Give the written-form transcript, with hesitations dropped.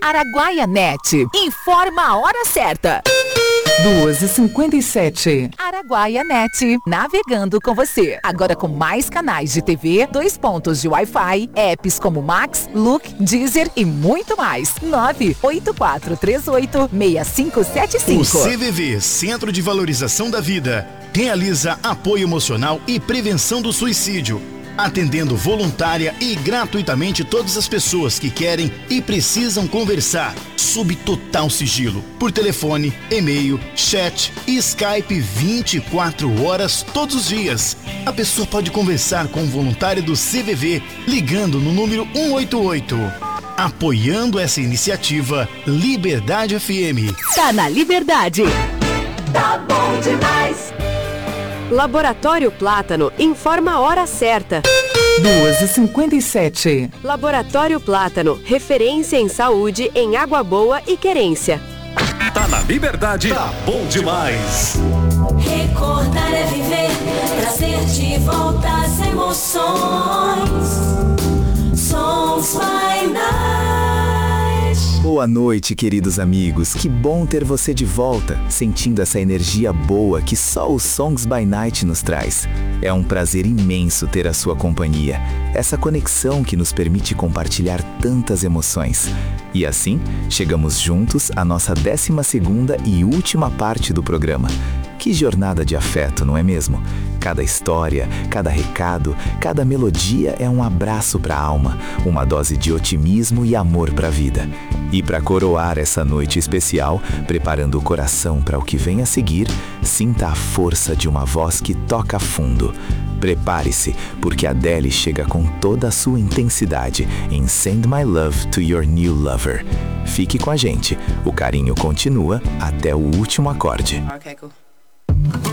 Araguaia.net. Informa a hora certa. 2h57. Araguaia.net, navegando com você. Agora com mais canais de TV, 2 pontos de Wi-Fi, apps como Max, Look, Deezer e muito mais. 984386575. O CVV, Centro de Valorização da Vida, realiza apoio emocional e prevenção do suicídio, atendendo voluntária e gratuitamente todas as pessoas que querem e precisam conversar, sob total sigilo, por telefone, e-mail, chat e Skype 24 horas todos os dias. A pessoa pode conversar com o voluntário do CVV ligando no número 188. Apoiando essa iniciativa, Liberdade FM. Tá na Liberdade. Tá bom demais. Laboratório Plátano informa a hora certa. 2h57. Laboratório Plátano, referência em saúde em Água Boa e Querência. Tá na Liberdade, tá bom demais. Recordar é viver, trazer de volta as emoções. Songs by Night. Boa noite, queridos amigos. Que bom ter você de volta, sentindo essa energia boa que só o Songs by Night nos traz. É um prazer imenso ter a sua companhia, essa conexão que nos permite compartilhar tantas emoções. E assim, chegamos juntos à nossa 12ª e última parte do programa. Que jornada de afeto, não é mesmo? Cada história, cada recado, cada melodia é um abraço para a alma, uma dose de otimismo e amor para a vida. E para coroar essa noite especial, preparando o coração para o que vem a seguir, sinta a força de uma voz que toca fundo. Prepare-se, porque a Adele chega com toda a sua intensidade em Send My Love to Your New Lover. Fique com a gente, o carinho continua até o último acorde. Okay, cool.